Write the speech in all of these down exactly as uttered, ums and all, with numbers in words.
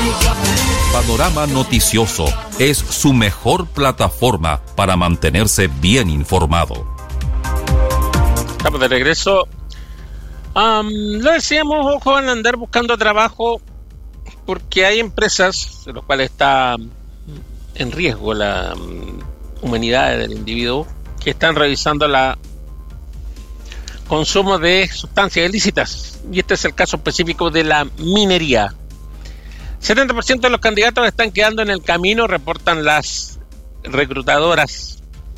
Panorama Noticioso es su mejor plataforma para mantenerse bien informado. Estamos de regreso. Um, lo decíamos, ojo, van a andar buscando trabajo porque hay empresas en las cuales está en riesgo la um, humanidad del individuo, que están revisando la consumo de sustancias ilícitas, y este es el caso específico de la minería. setenta por ciento de los candidatos están quedando en el camino, reportan las reclutadoras.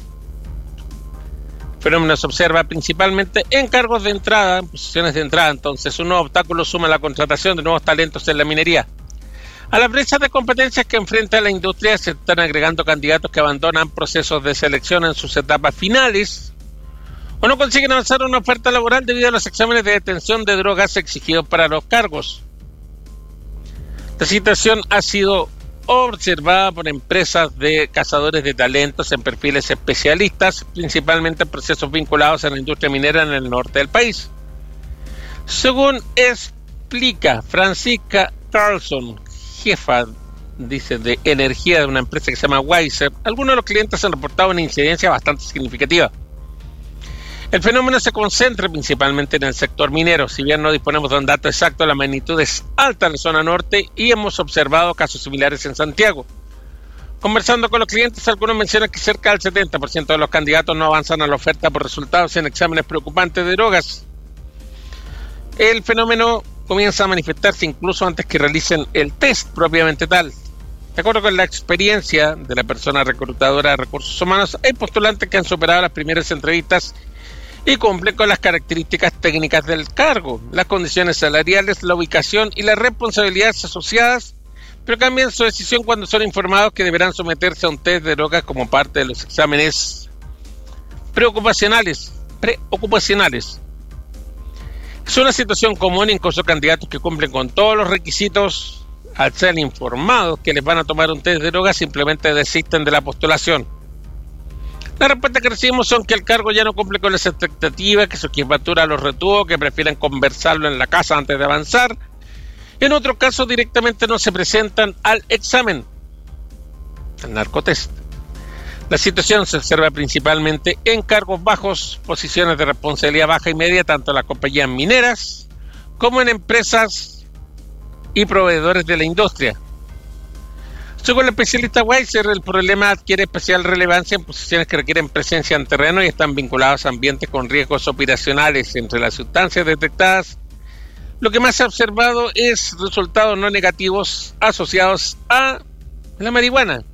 El fenómeno se observa principalmente en cargos de entrada, en posiciones de entrada. Entonces, un nuevo obstáculo suma la contratación de nuevos talentos en la minería. A las brechas de competencias que enfrenta la industria se están agregando candidatos que abandonan procesos de selección en sus etapas finales o no consiguen avanzar una oferta laboral debido a los exámenes de detención de drogas exigidos para los cargos. La situación ha sido observada por empresas de cazadores de talentos en perfiles especialistas, principalmente en procesos vinculados a la industria minera en el norte del país. Según explica Francisca Carlson, jefa, dice, de energía de una empresa que se llama Weiser, algunos de los clientes han reportado una incidencia bastante significativa. El fenómeno se concentra principalmente en el sector minero. Si bien no disponemos de un dato exacto, la magnitud es alta en la zona norte y hemos observado casos similares en Santiago. Conversando con los clientes, algunos mencionan que cerca del setenta por ciento de los candidatos no avanzan a la oferta por resultados en exámenes preocupantes de drogas. El fenómeno comienza a manifestarse incluso antes que realicen el test propiamente tal. De acuerdo con la experiencia de la persona reclutadora de recursos humanos, hay postulantes que han superado las primeras entrevistas y cumplen con las características técnicas del cargo, las condiciones salariales, la ubicación y las responsabilidades asociadas, pero cambian su decisión cuando son informados que deberán someterse a un test de drogas como parte de los exámenes preocupacionales. preocupacionales. Es una situación común, incluso candidatos que cumplen con todos los requisitos, al ser informados que les van a tomar un test de drogas, simplemente desisten de la postulación. La respuesta que recibimos son que el cargo ya no cumple con las expectativas, que su jefatura los retuvo, que prefieren conversarlo en la casa antes de avanzar. En otros casos directamente no se presentan al examen, al narcotest. La situación se observa principalmente en cargos bajos, posiciones de responsabilidad baja y media, tanto en las compañías mineras como en empresas y proveedores de la industria. Según el especialista Weiser, el problema adquiere especial relevancia en posiciones que requieren presencia en terreno y están vinculados a ambientes con riesgos operacionales. Entre las sustancias detectadas, lo que más se ha observado es resultados no negativos asociados a la marihuana.